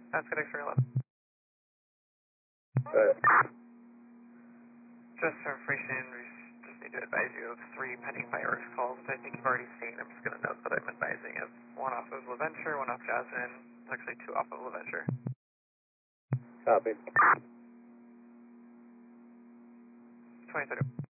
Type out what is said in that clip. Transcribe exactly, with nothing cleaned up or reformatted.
That's good, X-ray eleven. Good. Just for information, we just need to advise you of three pending fireworks calls that I think you've already seen. I'm just going to note that I'm advising of one off of LaVenture, one off Jasmine, actually two off of LaVenture. Copy. twenty thirty.